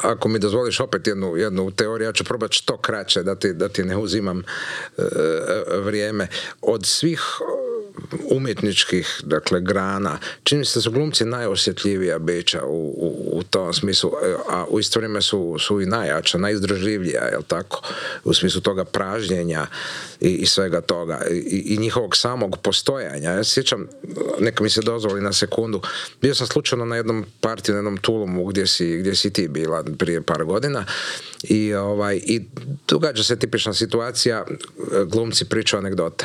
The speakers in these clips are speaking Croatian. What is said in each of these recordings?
ako mi dozvoliš opet jednu teoriju, ja ću probati što kraće da ti ne uzimam vrijeme. Od svih umjetničkih, dakle, grana, čini se da su glumci najosjetljivija bića u tom smislu, a u isto vrijeme su i najjača, najizdržljivija, jel tako? U smislu toga pražnjenja i svega toga i njihovog samog postojanja. Ja se sjećam, neka mi se dozvoli na sekundu, bio sam slučajno na jednom partiju, na jednom Tulumu gdje si ti bila prije par godina i događa se tipična situacija, glumci pričaju anegdote.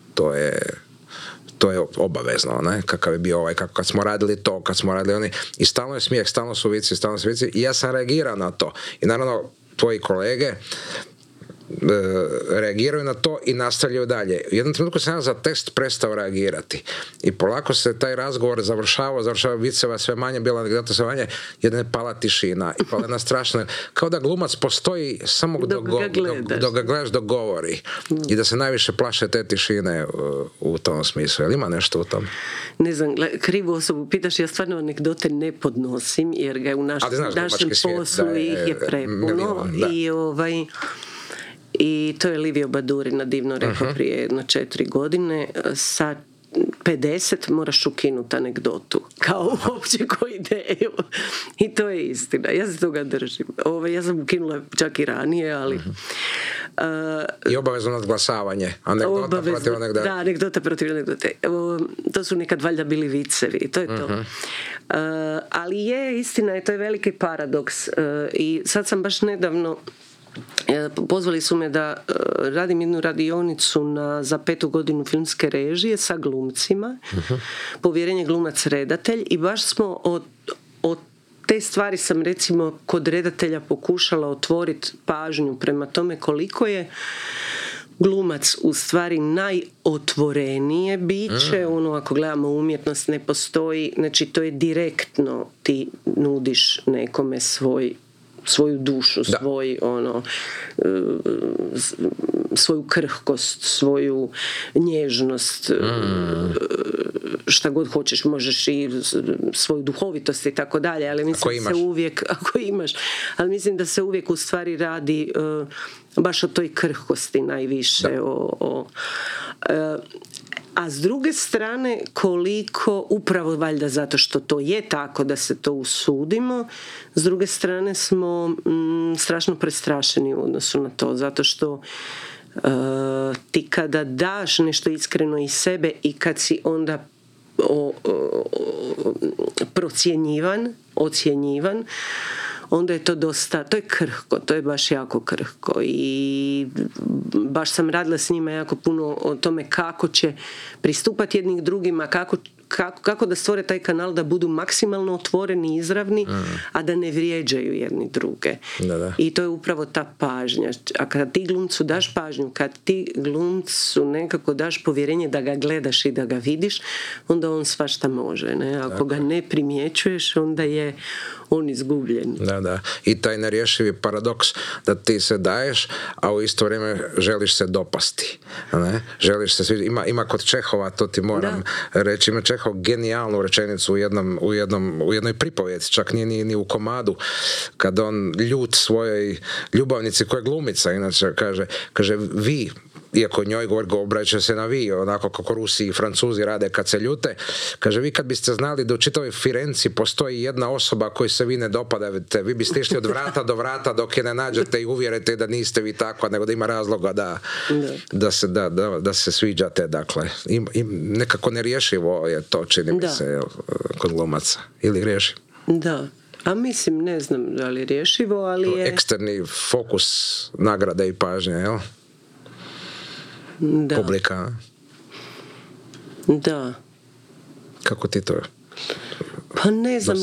To je obavezno, ne? Kakav je bio kad smo radili to, kad smo radili oni, i stalno je smijeh, stalno su vici, i ja sam reagirao na to. I naravno, tvoji kolege reagiraju na to i nastavljaju dalje. U jednom trenutku sam ja za test prestao reagirati. I polako se taj razgovor završava viceva sve manje, bila anegdota sve manje, jedna je pala tišina i pala jedna strašna, kao da glumac postoji samo dok ga gledaš, dok govori. I da se najviše plaše te tišine u tom smislu. Jel ima nešto u tom? Ne znam, krivu osobu pitaš, ja stvarno anegdote ne podnosim, jer ga u našem poslu ih je prepuno. I to je Livio Badurina divno rekao prije 4 godine. Sa 50 moraš ukinuti anegdotu kao uopće koju ideju. I to je istina. Ja se toga držim. Ja sam ukinula čak i ranije, ali... I obavezno nadglasavanje. Anegdota protiv anegdote. Da, anegdota protiv anegdote. To su nekad valjda bili vicevi. To je to. Ali je istina i to je veliki paradoks. I sad sam baš nedavno pozvali su me da radim jednu radionicu za 5. godinu filmske režije sa glumcima, povjerenje glumac redatelj, i baš smo od te stvari sam recimo kod redatelja pokušala otvoriti pažnju prema tome koliko je glumac u stvari najotvorenije biće. Ako gledamo umjetnost, ne postoji, znači to je direktno, ti nudiš nekome svoju dušu, svoju krhkost, svoju nježnost, šta god hoćeš, možeš i svoju duhovitost i tako dalje, ali mislim da se uvijek, ako imaš, ali mislim da se uvijek u stvari radi baš o toj krhkosti najviše. A s druge strane, koliko, upravo valjda zato što to je tako da se to usudimo, s druge strane smo strašno prestrašeni u odnosu na to, zato što ti kada daš nešto iskreno iz sebe i kad si onda ocjenjivan, onda je to dosta, to je krhko, to je baš jako krhko i baš sam radila s njima jako puno o tome kako će pristupati jednih drugima, kako da stvore taj kanal da budu maksimalno otvoreni i izravni, a da ne vrijeđaju jedni druge. Da. I to je upravo ta pažnja. A kada ti glumcu daš pažnju, kad ti glumcu nekako daš povjerenje da ga gledaš i da ga vidiš, onda on svašta može. Ne? Ako ga ne primjećuješ, onda je on izgubljen. Da. I taj nerješivi paradoks da ti se daješ, a u isto vrijeme želiš se dopasti. Ne? Želiš se svi... Ima kod Čehova, to ti moram reći, ima Čehov genijalnu rečenicu u jednoj pripovjedi, čak nije ni u komadu, kad on ljut svojoj ljubavnici koja je glumica, inače kaže vi, iako njoj obraća se na vi, onako kako Rusi i Francuzi rade kad se ljute, kaže, vi kad biste znali da u čitavoj Firenci postoji jedna osoba koju se vi ne dopadate, vi biste išli od vrata do vrata dok je ne nađete i uvjerite da niste vi takva, nego da ima razloga da se sviđate, dakle. I nekako nerješivo je to, čini mi se, kod glumaca. Ili riješi? Da. A mislim, ne znam da li je rješivo, ali je... Eksterni fokus nagrade i pažnje, jel? Da. Publika. Da. Kako ti to? Pa ne znam,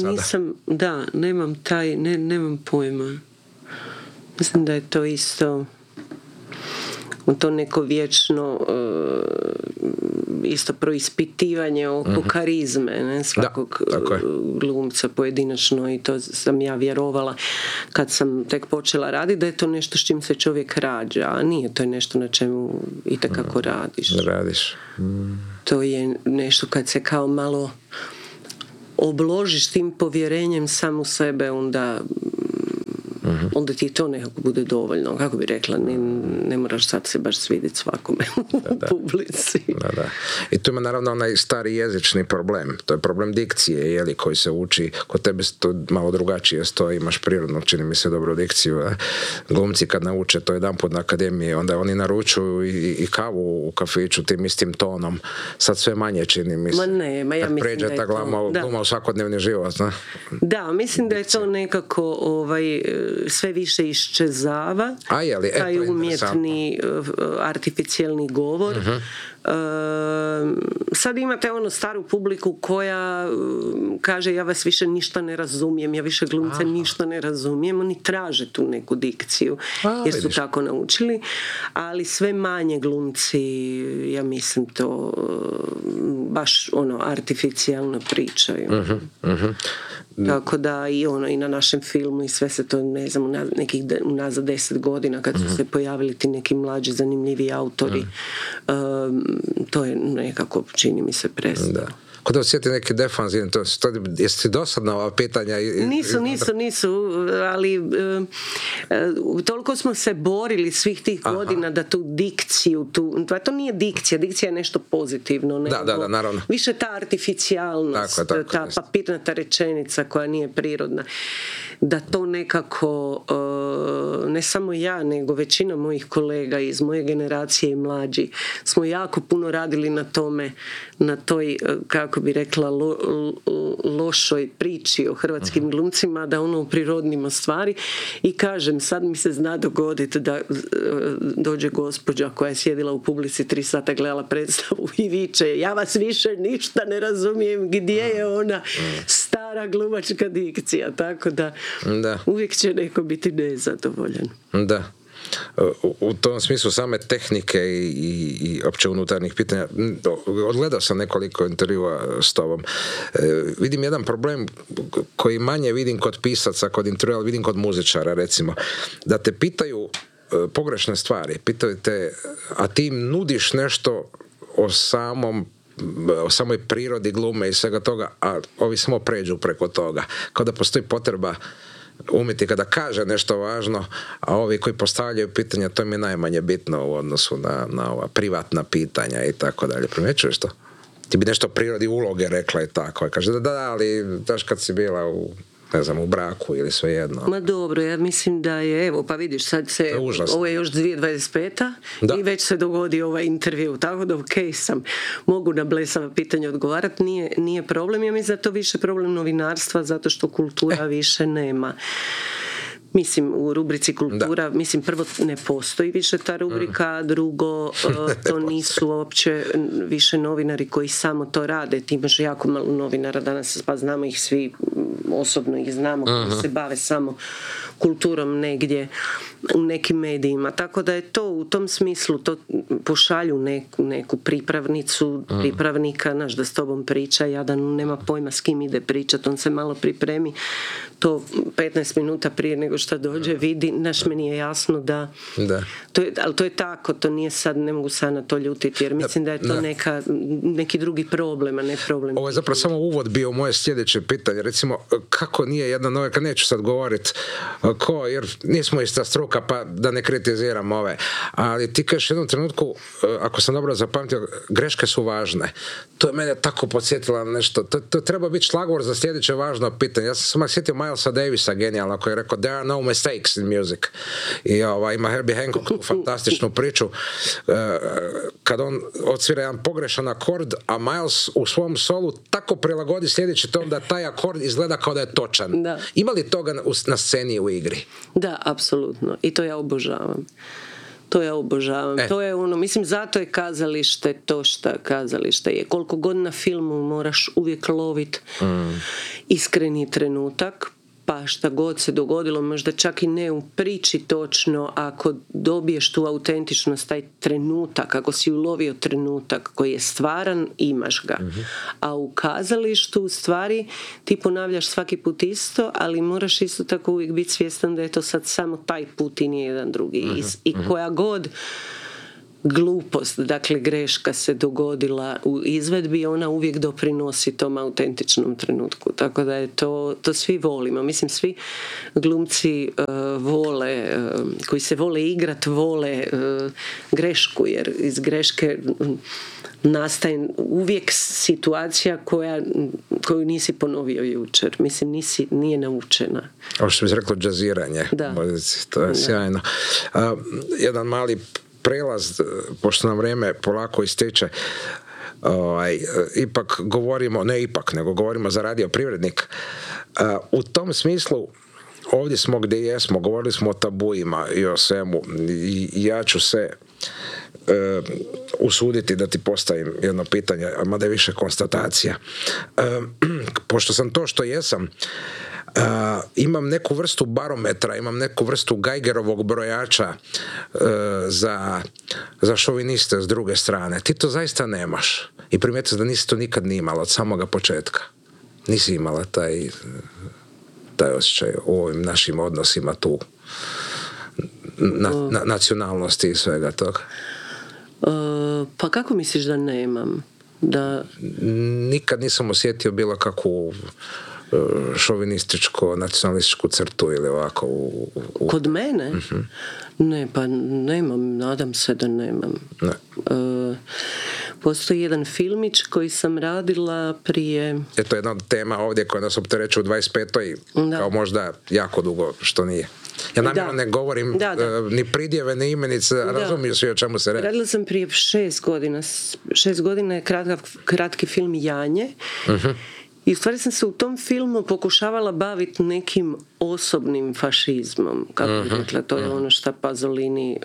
nemam pojma. Mislim da je to isto to neko vječno isto proispitivanje oko karizme, ne, svakog glumca pojedinačno, i to sam ja vjerovala kad sam tek počela raditi, da je to nešto s čim se čovjek rađa, a nije, to je nešto na čemu itekako radiš. To je nešto kad se kao malo obložiš tim povjerenjem sam u sebe, onda onda ti to nekako bude dovoljno. Kako bi rekla, ne moraš sad se baš svidjeti svakome u publici. Da. I tu ima naravno onaj stari jezični problem. To je problem dikcije, jeli, koji se uči. Kod tebe to malo drugačije stoji, imaš prirodno, čini mi se, dobru dikciju. Glumci kad nauče to jedanput na akademiji, onda oni naručuju i kavu u kafiću tim istim tonom. Sad sve manje, čini mi se. Ja mislim da je ta gluma u svakodnevni život. Ne? Da, mislim da je to nekako sve više iščezava. Taj umjetni artificijelni govor. Sad imate staru publiku koja kaže ja vas više ništa ne razumijem, ja više glumce ništa ne razumijem. Oni traže tu neku dikciju jer su tako naučili, ali sve manje glumci, ja mislim, to baš artificijalno pričaju. Tako da i na našem filmu i sve se to, ne znam, unazad 10 godina kad su se pojavili ti neki mlađi zanimljivi autori, to je nekako, čini mi se, prestalo. Kod da osjeti neki defanzivni, jesi ti dosadna ova pitanja? Nisu, ali toliko smo se borili svih tih godina da tu dikciju, to nije dikcija je nešto pozitivno, nego naravno. Više ta artificijalnost, ta papirnata rečenica koja nije prirodna, da to nekako, ne samo ja, nego većina mojih kolega iz moje generacije i mlađi, smo jako puno radili na tome, na toj, kako bi rekla, lošoj priči o hrvatskim glumcima, da prirodnimo stvari. I kažem, sad mi se zna dogoditi da dođe gospođa koja je sjedila u publici 3 sata, gledala predstavu i viče, ja vas više ništa ne razumijem, gdje je ona stara glumačka dikcija, tako da uvijek će neko biti nezadovoljan. Da. U tom smislu same tehnike i opće unutarnjih pitanja, odgledao sam nekoliko intervjua s tobom. Vidim jedan problem koji manje vidim kod pisaca, kod intervjua, vidim kod muzičara, recimo, da te pitaju pogrešne stvari, pitaju te, a ti im nudiš nešto o samoj prirodi glume i svega toga, a ovi samo pređu preko toga. Kao da postoji potreba umjetnika da kaže nešto važno, a ovi koji postavljaju pitanja, to mi je najmanje bitno u odnosu na ova privatna pitanja i tako dalje. Primjećuješ to? Ti bi nešto o prirodi uloge rekla i tako. I kaže ali daš kad si bila u braku ili svejedno. Ma dobro, ja mislim da je, evo, pa vidiš, sad ovo je još 2025. I već se dogodi ovaj intervju, tako da mogu na blesava pitanja odgovarati, nije problem. Ja mislim da je to više problem novinarstva, zato što kultura više nema. Mislim, u rubrici kultura, mislim, prvo ne postoji više ta rubrika, drugo, to nisu uopće više novinari koji samo to rade. Ti imaš jako malo novinara danas, pa znamo ih svi, osobno ih znamo, koji se bave samo kulturom negdje u nekim medijima. Tako da je to u tom smislu, to pošalju neku pripravnika, da s tobom priča, jadan nema pojma s kim ide pričat, on se malo pripremi, to 15 minuta prije nego što dođe vidi, meni je jasno da. Ali to je tako, to nije sad, ne mogu sad na to ljutiti, jer mislim da je to neki drugi problem, a ne problem. Ovo je zapravo samo uvod bio moje sljedeće pitanje, recimo, kako nije jedna novinarka, neću sad govoriti jer nismo ista struka, pa da ne kritiziram ove, ali ti kažeš u jednom trenutku, ako sam dobro zapamtio, greške su važne. To je mene tako podsjetilo na nešto. To treba biti šlagvor za sljedeće važno pitanje. Ja sam samo sjetio Milesa Davisa, genijalno, koji je rekao there are no mistakes in music. I ima Herbie Hancock tu fantastičnu priču kad on odsvira jedan pogrešan akord, a Miles u svom solu tako prilagodi sljedeći ton da taj akord izgleda kao da je točan. Da. Ima li toga na sceni u igri? Da, apsolutno. I to ja obožavam. To je mislim, zato je kazalište to što kazalište je. Koliko god na filmu moraš uvijek loviti iskreni trenutak, pa šta god se dogodilo, možda čak i ne u priči točno, ako dobiješ tu autentičnost, taj trenutak, ako si ulovio trenutak koji je stvaran, imaš ga. A u kazalištu u stvari ti ponavljaš svaki put isto, ali moraš isto tako uvijek biti svjestan da je to sad samo taj put i nije jedan drugi. I koja god glupost, dakle greška se dogodila u izvedbi, ona uvijek doprinosi tom autentičnom trenutku, tako da je to svi volimo, mislim svi glumci vole, koji se vole igrat, vole grešku, jer iz greške nastaje uvijek situacija koju nisi ponovio jučer. Mislim, nije naučena. Ovo što bi se reklo džaziranje. Da. To je sjajno. Jedan mali prelaz, pošto nam vrijeme polako ističe, ipak govorimo, nego govorimo za Radio Privrednik. U tom smislu ovdje smo gdje jesmo, govorili smo o tabuima i o svemu, i ja ću se usuditi da ti postavim jedno pitanje, mada je više konstatacija. Pošto sam to što jesam, imam neku vrstu barometra, imam neku vrstu Geigerovog brojača za šoviniste s druge strane. Ti to zaista nemaš. I primijeti da nisi to nikad ni imala od samoga početka. Nisi imala taj osjećaj u ovim našim odnosima tu nacionalnosti i svega toga. Pa kako misliš da nemam? Nikad nisam osjetio bilo kakvu šovinističko, nacionalističku crtu ili ovako Kod mene? Uh-huh. Ne, pa nemam, nadam se da nemam. Ne. Postoji jedan filmić koji sam radila prije... To je jedna od tema ovdje koja nas opterećuje u 25. kao možda jako dugo, što nije. Ja namjerno ne govorim ni pridjeve, ni imenice, razumiju svi o čemu se radi. Radila sam prije 6 godina. 6 godina je kratki film Janje. Uh-huh. I u stvari sam se u tom filmu pokušavala baviti nekim osobnim fašizmom. Kako bih rekla, to je ono što Pasolini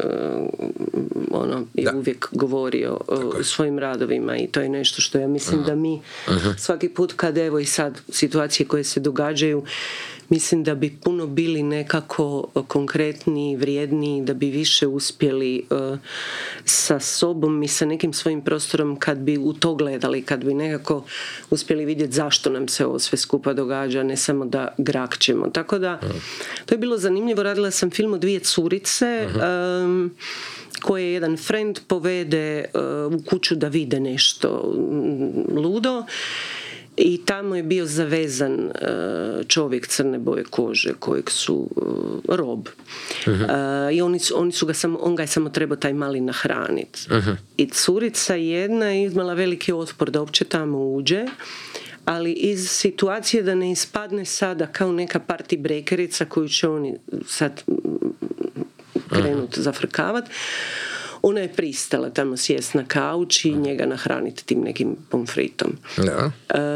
je uvijek govorio u svojim radovima, i to je nešto što ja mislim da mi svaki put kad evo i sad situacije koje se događaju, mislim da bi puno bili nekako konkretniji, vrijedniji, da bi više uspjeli sa sobom i sa nekim svojim prostorom kad bi u to gledali, kad bi nekako uspjeli vidjeti zašto nam se ovo sve skupa događa, ne samo da grakćemo. Tako da, to je bilo zanimljivo. Radila sam film o 2 curice koje jedan friend povede u kuću da vide nešto ludo. I tamo je bio zavezan čovjek crne boje kože kojeg su rob. I on ga je samo trebao taj mali nahraniti. I curica jedna je imala veliki otpor da uopće tamo uđe, ali iz situacije da ne ispadne sada kao neka party breakerica koju će oni sad krenuti zafrkavati, ona je pristala tamo sjest na kauč i njega nahraniti tim nekim pomfritom. Da.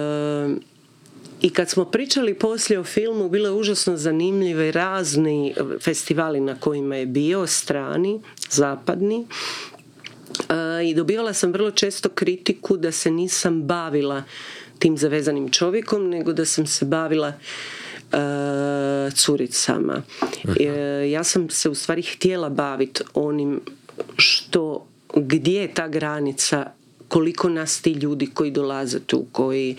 I kad smo pričali poslije o filmu, bilo je užasno zanimljive razni festivali na kojima je bio, strani, zapadni. I dobivala sam vrlo često kritiku da se nisam bavila tim zavezanim čovjekom, nego da sam se bavila curicama. Ja sam se u stvari htjela baviti onim gdje je ta granica, koliko nas ti ljudi koji dolaze tu, koji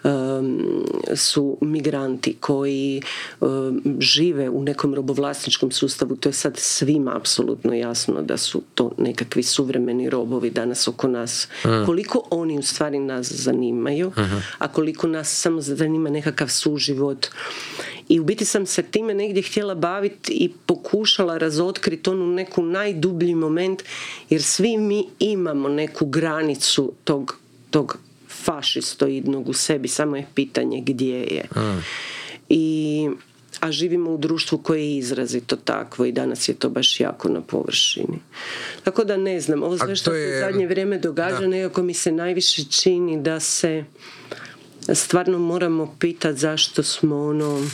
su migranti, koji žive u nekom robovlasničkom sustavu, to je sad svima apsolutno jasno da su to nekakvi suvremeni robovi danas oko nas. Koliko oni u stvari nas zanimaju, a koliko nas samo zanima nekakav suživot. I u biti sam se time negdje htjela baviti i pokušala razotkriti onu neku najdublji moment, jer svi mi imamo neku granicu tog fašistoidnog u sebi, samo je pitanje gdje je. A živimo u društvu koje je izrazito takvo i danas je to baš jako na površini. Tako da ne znam, ovo sve što se u zadnje vrijeme događa, nekako mi se najviše čini da se stvarno moramo pitati zašto smo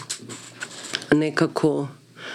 nekako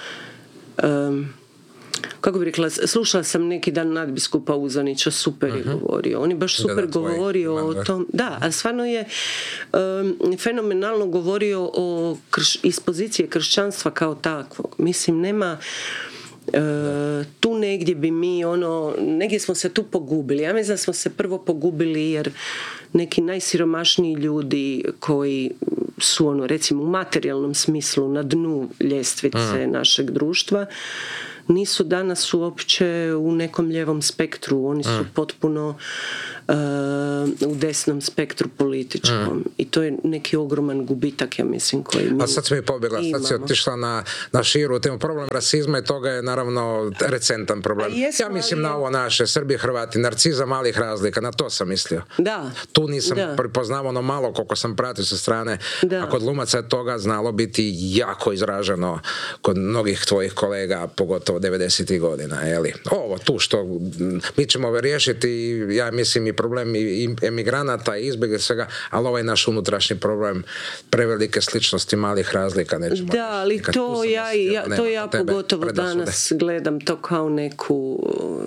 kako bih rekla, slušala sam neki dan nadbiskupa Uzanića, super je govorio. On je baš super govorio o tom. Da, a stvarno je fenomenalno govorio iz pozicije kršćanstva kao takvog. Mislim, Tu negdje bi mi negdje smo se tu pogubili. Ja mislim da smo se prvo pogubili jer neki najsiromašniji ljudi koji su recimo u materijalnom smislu na dnu ljestvice našeg društva nisu danas uopće u nekom lijevom spektru, oni su potpuno u desnom spektru političkom i to je neki ogroman gubitak, ja mislim, koji mi imamo. A sad si mi pobjegla, sad si otišla na širu temu. Problem rasizma i toga je naravno recentan problem. Ja mislim na ovo naše, Srbi, Hrvati, narciza malih razlika, na to sam mislio. Da. Tu nisam prepoznao ono malo koliko sam pratio sa strane, a kod glumaca je toga znalo biti jako izraženo kod mnogih tvojih kolega, pogotovo 90. godina, jeli? Ovo tu što mi ćemo riješiti, ja mislim i problem i emigranata i izbjega svega, ali ovaj naš unutrašnji problem prevelike sličnosti malih razlika nećemo. Da, ali to ja pogotovo danas gledam to kao neku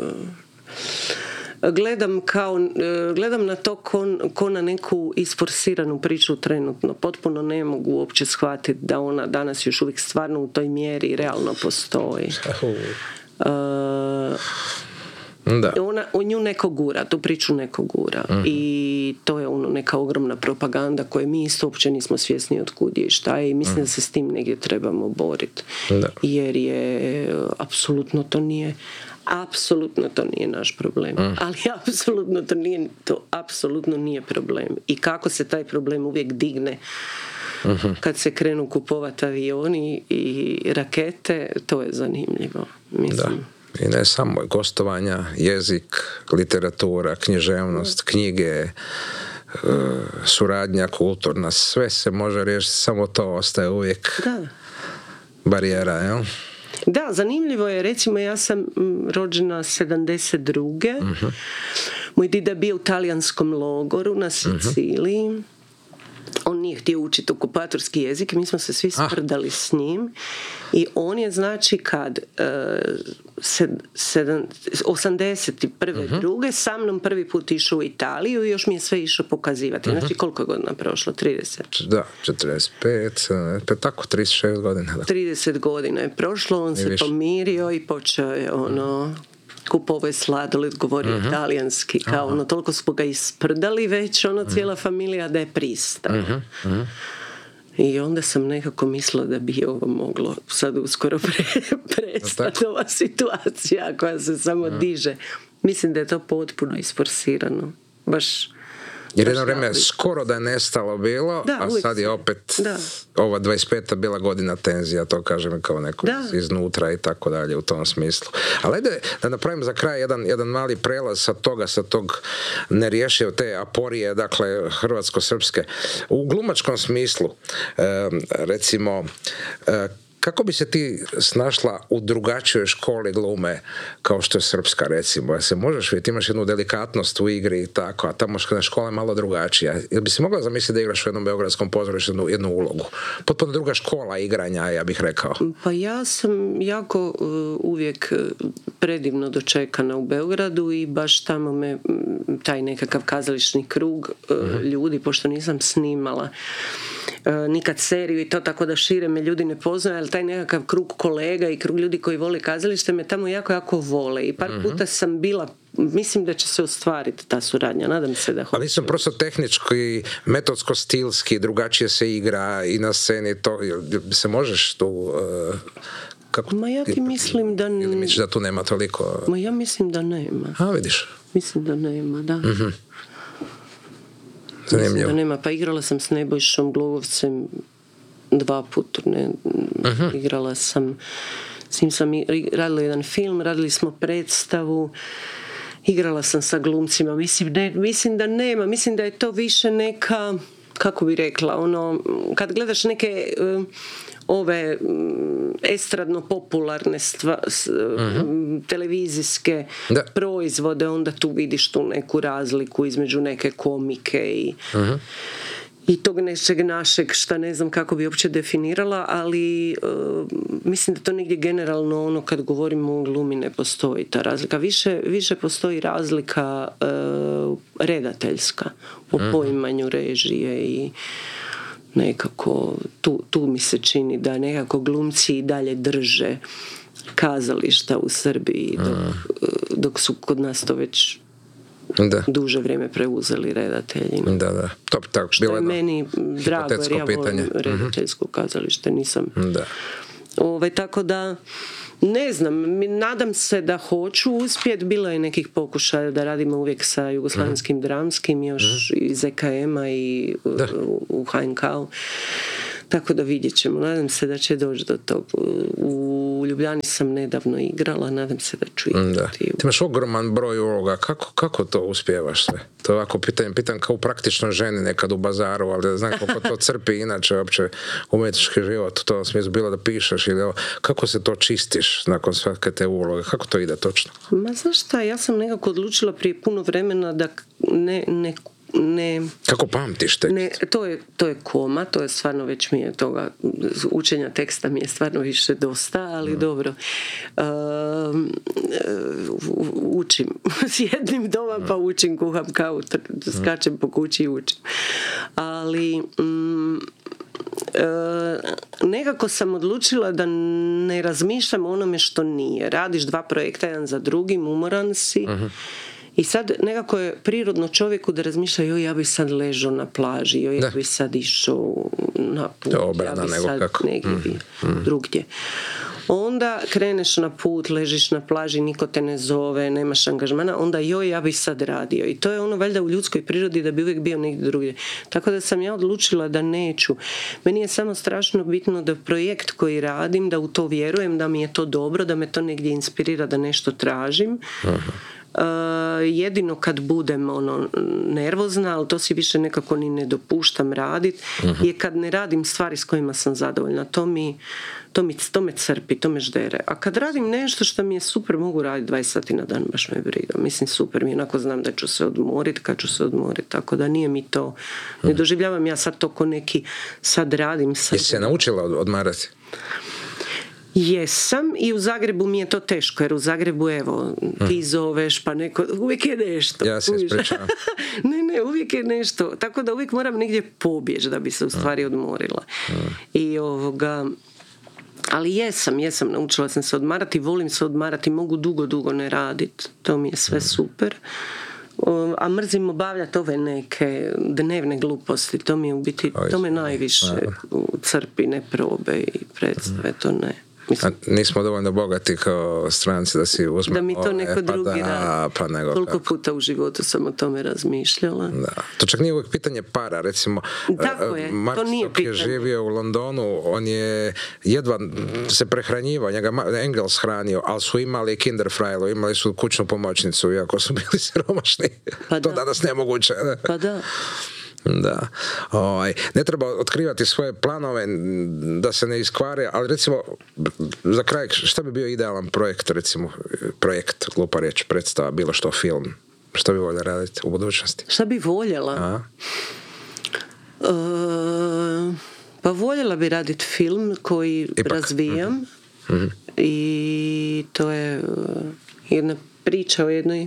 gledam na to ko na neku isforsiranu priču trenutno. Potpuno ne mogu uopće shvatiti da ona danas još uvijek stvarno u toj mjeri realno postoji. Da. Nju neko gura, tu priču neko gura i to je neka ogromna propaganda koje mi isto uopće nismo svjesni otkud je i šta je i mislim da se s tim negdje trebamo boriti jer je apsolutno to nije naš problem, ali apsolutno nije problem i kako se taj problem uvijek digne kad se krenu kupovati avioni i rakete, to je zanimljivo, mislim. Da. I ne samo gostovanja, jezik, literatura, književnost, knjige, suradnja kulturna, sve se može riješiti, samo to ostaje uvijek barijera, jel? Da, zanimljivo je, recimo ja sam rođena 72. Moj dida je bio u talijanskom logoru na Siciliji. On nije htio učiti okupatorski jezik, mi smo se svi sprdali s njim i on je znači kad 81. druge sa mnom prvi put išao u Italiju i još mi je sve išao pokazivati. Znači koliko godina prošlo? 30? Da, 45, tako 36 godina. Da. 30 godina je prošlo, on se pomirio i počeo je kupovao je sladoled, govorio talijanski, kao toliko smo ga isprdali već, cijela familija da je pristao. I onda sam nekako mislila da bi ovo moglo sad uskoro prestati ova situacija koja se samo diže. Mislim da je to potpuno isforsirano. Baš jer jedno vrijeme skoro da je nestalo bilo, a sad je opet ova 25. bila godina tenzija, to kažem kao neko iznutra i tako dalje u tom smislu. Ali ajde da napravim za kraj jedan mali prelaz sa tog nerješive te aporije, dakle hrvatsko-srpske. U glumačkom smislu, recimo, kako bi se ti snašla u drugačijoj školi glume kao što je srpska, recimo? Se možeš vidjeti, imaš jednu delikatnost u igri i tako, a tamo škola je malo drugačija. Jel bi si mogla zamisliti da igraš u jednom beogradskom pozorištu jednu ulogu? Potpuno druga škola igranja, ja bih rekao. Pa ja sam jako uvijek predivno dočekana u Beogradu i baš tamo me taj nekakav kazališni krug ljudi, pošto nisam snimala nikad seriju i to, tako da šire me ljudi ne poznaju, ali taj nekakav krug kolega i krug ljudi koji vole kazalište me tamo jako vole i par puta sam bila, mislim da će se ostvariti ta suradnja, nadam se da hoće. Ali nisam prosto tehnički, metodsko-stilski, drugačije se igra i na sceni, to se možeš tu... Kako? Ma ja ti mislim da... Ili misliš da tu nema toliko... Ma ja mislim da nema. A, vidiš. Mislim da nema, da. Zanimljivo. Mislim da nema. Pa igrala sam s Nebojšom Glugovcem 2 puta. Igrala sam, s njim sam radila jedan film, radili smo predstavu, igrala sam sa glumcima. Mislim da nema. Mislim da je to više neka, kako bi rekla, kad gledaš neke... ove estradno-popularne televizijske proizvode, onda tu vidiš tu neku razliku između neke komike i tog nečeg našeg, šta ne znam kako bi uopće definirala, ali mislim da to negdje generalno kad govorimo o glumi ne postoji ta razlika. Više postoji razlika redateljska u poimanju režije i nekako tu mi se čini da nekako glumci i dalje drže kazališta u Srbiji dok su kod nas to već duže vrijeme preuzeli redatelji. Da. Što je meni drago, jer ja volim redateljsko kazalište, nisam. Tako da ne znam, nadam se da hoću uspjeti. Bilo je nekih pokušaja da radimo uvijek sa Jugoslavenskim dramskim, još iz EKM-a i u HNK-u. Tako da vidjet ćemo. Nadam se da će doći do tog. U Ljubljani sam nedavno igrala, nadam se da ću igrati. Ti imaš ogroman broj uloga. Kako to uspijevaš sve? To je ovako pitam kao praktično ženi nekad u bazaru, ali znam kako to crpi inače uopće umjetnički život. U tom smislu bilo da pišeš ili kako se to čistiš nakon svake te uloge? Kako to ide točno? Ma znaš šta, ja sam nekako odlučila prije puno vremena da ne kako pamtiš tekst? To je koma, to je stvarno već mi je toga, učenja teksta mi je stvarno više dosta, ali dobro. Učim. Sjednim doma pa učim, kuham kavu, skačem po kući i učim. Ali nekako sam odlučila da ne razmišljam o onome što nije. Radiš 2 projekta, jedan za drugim, umoran si. I sad nekako je prirodno čovjeku da razmišlja ja bi sad ležao na plaži, ja bi sad išao na put, ja bi sad negdje drugdje. Onda kreneš na put, ležiš na plaži, niko te ne zove, nemaš angažmana, onda ja bi sad radio. I to je ono valjda u ljudskoj prirodi da bi uvijek bio negdje drugdje. Tako da sam ja odlučila da neću. Meni je samo strašno bitno da projekt koji radim, da u to vjerujem, da mi je to dobro, da me to negdje inspirira, da nešto tražim. Jedino kad budem nervozna, ali to si više nekako ni ne dopuštam raditi, je kad ne radim stvari s kojima sam zadovoljna. To me crpi, to me ždere. A kad radim nešto što mi je super, mogu raditi 20 sati na dan, baš me briga. Mislim, super mi je, onako znam da ću se odmoriti kad ću se odmoriti, tako da nije mi to, ne doživljavam ja sad to ko neki sad radim. Jesi se naučila odmarati? Jesam, i u Zagrebu mi je to teško, jer u Zagrebu ti zoveš pa neko, uvijek je nešto. Ja se ispričavam. Ne, uvijek je nešto. Tako da uvijek moram negdje pobjeći da bi se u stvari odmorila. I ali jesam, naučila sam se odmarati, volim se odmarati, mogu dugo ne raditi. To mi je sve super. A mrzim obavljati ove neke dnevne gluposti. To mi je u biti, to me najviše crpi, ne probe i predstave, to ne. Mislim, nismo dovoljno bogati kao stranci da si uzme. Da mi to neko drugi radi. Koliko puta u životu sam o tome razmišljala. Da. To čak nije uvijek pitanje para. Recimo, Mark Stock je živio u Londonu, on je jedva se prehranjivao, njega Engels hranio, ali su imali Kinderfrajlo, imali su kućnu pomoćnicu, iako su bili siromašni. To danas nemoguće. Pa da. Da. Ne treba otkrivati svoje planove da se ne iskvare, ali recimo za kraj, šta bi bio idealan projekt, recimo projekt, glupa riječ, predstava, bilo što, film, što bi voljela raditi u budućnosti? Šta bi voljela? Pa voljela bi raditi film koji razvijam. I to je jedna priča o jednoj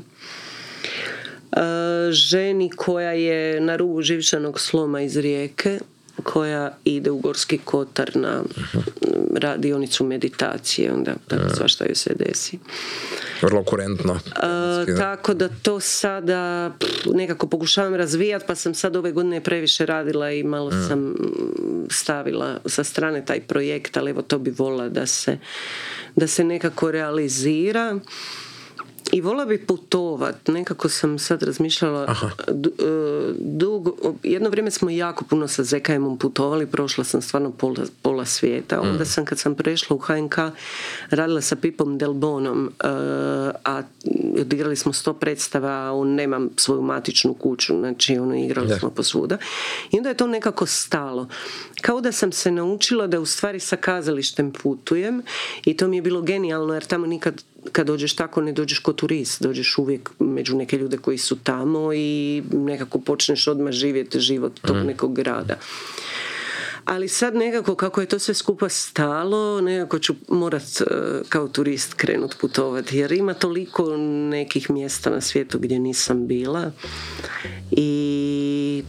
ženi koja je na rubu živčanog sloma iz Rijeke, koja ide u Gorski Kotar na radionicu meditacije, onda tako svašta joj se desi. Vrlo kurentno. Tako da to sada nekako pokušavam razvijati, pa sam sad ove godine previše radila i malo sam stavila sa strane taj projekt, ali evo to bi volila da se nekako realizira. I volila bi putovat, nekako sam sad razmišljala dugo, jedno vrijeme smo jako puno sa ZKM-om putovali, prošla sam stvarno pola svijeta, onda sam kad sam prešla u HNK radila sa Pipom Delbonom, a odigrali smo 100 predstava, on nema svoju matičnu kuću, znači igrali smo posvuda i onda je to nekako stalo, kao da sam se naučila da u stvari sa kazalištem putujem i to mi je bilo genijalno, jer tamo nikad kad dođeš tako ne dođeš ko turist, dođeš uvijek među neke ljude koji su tamo i nekako počneš odmah živjeti život tog nekog grada. Ali sad nekako kako je to sve skupa stalo, nekako ću morat kao turist krenut putovati, jer ima toliko nekih mjesta na svijetu gdje nisam bila i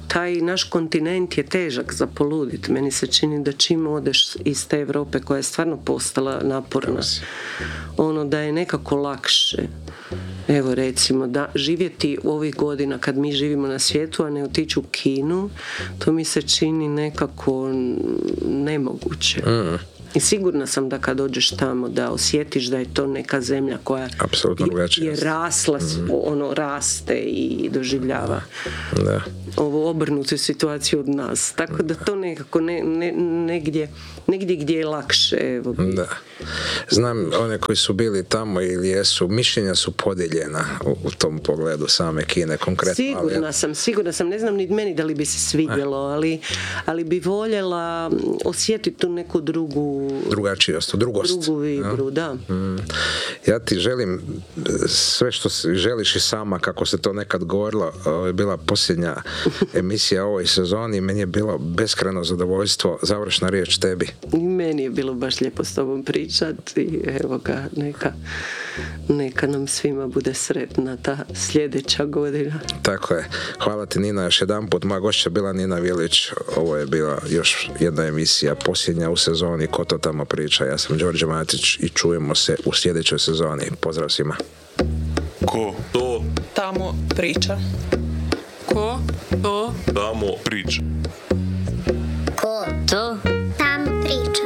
taj naš kontinent je težak za poludit. Meni se čini da čim odeš iz te Europe koja je stvarno postala naporna, da je nekako lakše. Evo recimo da živjeti u ovih godina kad mi živimo na svijetu, a ne otići u Kinu, to mi se čini nekako nemoguće. I sigurna sam da kad dođeš tamo da osjetiš da je to neka zemlja koja je rasla, raste i doživljava ovu obrnutu situaciju od nas. Tako da to nekako negdje gdje je lakše. Evo. Da. Znam, one koji su bili tamo ili jesu, mišljenja su podijeljena u tom pogledu same Kine konkretno. Sigurna sam, ne znam ni meni da li bi se svidjelo, ali bi voljela osjetiti tu neku drugačijost, drugost. Drugu vibru, da. Ja ti želim sve što želiš i sama, kako se to nekad govorilo. Ovo je bila posljednja emisija ovoj sezoni i meni je bilo beskrajno zadovoljstvo. Završna riječ tebi. I meni je bilo baš lijepo s tobom pričati i evo ga, neka nam svima bude sretna ta sljedeća godina. Tako je. Hvala ti, Nina, još jedan put. Moja gošća bila Nina Vilić. Ovo je bila još jedna emisija, posljednja u sezoni Ko to tamo priča. Ja sam Đorđe Matić i čujemo se u sljedećoj sezoni. Pozdrav svima. Ko to tamo priča. Ko to tamo priča. Ko to tamo priča.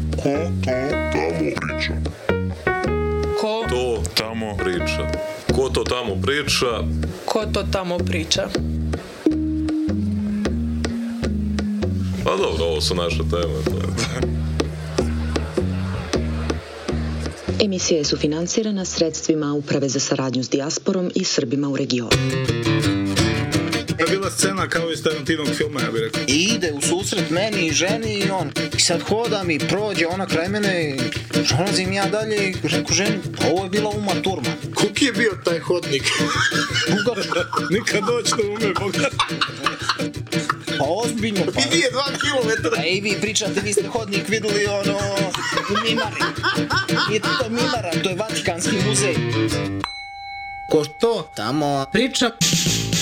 Ko to tamo priča. Ko to tamo priča. Ko to tamo priča. Pa dobro, ovo su naše teme. Emisija je sufinancirana sredstvima Uprave za saradnju s dijasporom i Srbima u regionu. Je bila scena kao iz Tarantinovog filma, ja bih rekao. I ide u susret meni i ženi i on. I sad hodam i prođe ona kraj mene i prolazim ja dalje i reku ženi, pa ovo je bila Uma Thurman. Kuki je bio taj hodnik? Bugarska. Nikad doći do Ume, Bugarska. Pa ozbiljno pa. I nije 2 kilometra. I vi pričate, vi ste hodnik vidjeli u Mimari. Nije to Mimara, to je Vatikanski muzej. Ko to tamo priča.